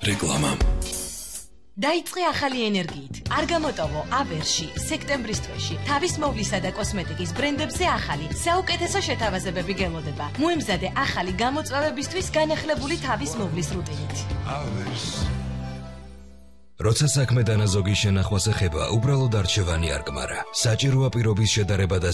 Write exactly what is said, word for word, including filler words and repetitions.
რეკლამა. დაიწყე ახალი ენერგიით. არ გამოტოვო ავერში, სექტემბრის თვეში. თავის მოვლისა და კოსმეტიკის ბრენდებზე ახალი, საუკეთესო შეთავაზებები გელოდება. მოემზადე ახალი გამოწვევებისთვის განახლებული თავის მოვლის რუტინით. ავერს. როცა საქმე დანაზოგის შენახვას ეხება, უბრალოდ არჩევანი არ გმარა. საჭიროა პირობის შედარება და